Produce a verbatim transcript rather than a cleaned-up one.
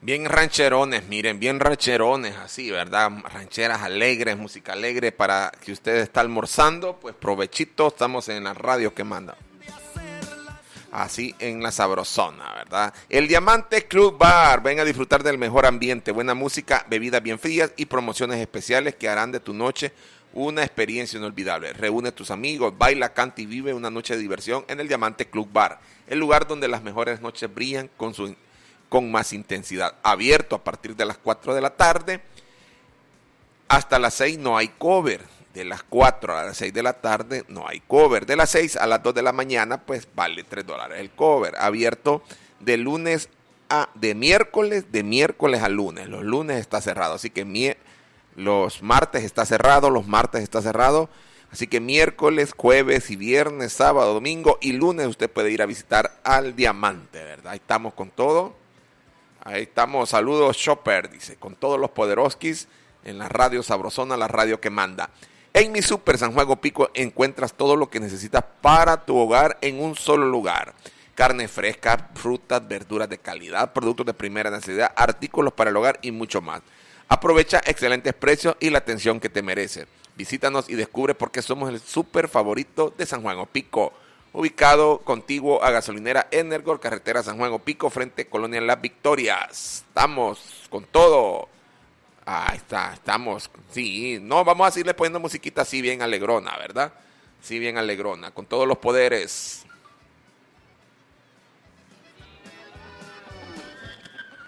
Bien rancherones, miren, bien rancherones, así, ¿verdad? Rancheras alegres, música alegre para que usted está almorzando, pues provechito, estamos en la radio que manda. Así en la sabrosona, ¿verdad? El Diamante Club Bar, ven a disfrutar del mejor ambiente, buena música, bebidas bien frías y promociones especiales que harán de tu noche una experiencia inolvidable. Reúne a tus amigos, baila, canta y vive una noche de diversión en el Diamante Club Bar, el lugar donde las mejores noches brillan con, su, con más intensidad. Abierto a partir de las cuatro de la tarde hasta las seis, no hay cover. De las cuatro a las seis de la tarde no hay cover. De las seis a las dos de la mañana, pues vale tres dólares el cover. Abierto de lunes a, de miércoles, de miércoles a lunes. Los lunes está cerrado, así que mie, los martes está cerrado, los martes está cerrado. Así que miércoles, jueves y viernes, sábado, domingo y lunes usted puede ir a visitar al Diamante, ¿verdad? Ahí estamos con todo. Ahí estamos, saludos Shopper, dice, con todos los poderoskis en la radio sabrosona, la radio que manda. En mi Super San Juan Pico encuentras todo lo que necesitas para tu hogar en un solo lugar. Carne fresca, frutas, verduras de calidad, productos de primera necesidad, artículos para el hogar y mucho más. Aprovecha excelentes precios y la atención que te merece. Visítanos y descubre por qué somos el super favorito de San Juan Pico. Ubicado contiguo a gasolinera Energol, carretera San Juan Pico, frente Colonia Las Victorias. Estamos con todo. Ahí está, estamos, sí, no, vamos a seguirle poniendo musiquita así bien alegrona, ¿verdad? Sí, bien alegrona, con todos los poderes.